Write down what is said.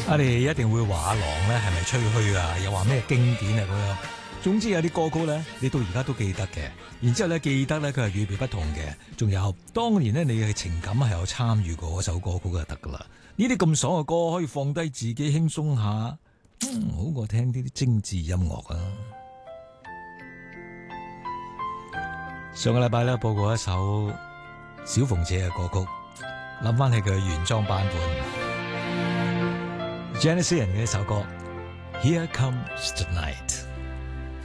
你一定會話阿郎咧係咪吹噓啊？又話咩經典啊咁樣。總之有啲歌曲咧，你到而家都記得嘅。然之後咧記得咧佢係與別不同嘅。仲有當年咧你嘅情感係有參與過嗰首歌曲就得噶啦。呢啲咁爽嘅歌可以放低自己輕鬆下，好過聽呢啲精緻音樂啊。上個禮拜咧播過一首小鳳姐嘅歌曲，諗翻起佢嘅原裝版本。Genesis 人嘅一首歌 Here Comes the Night。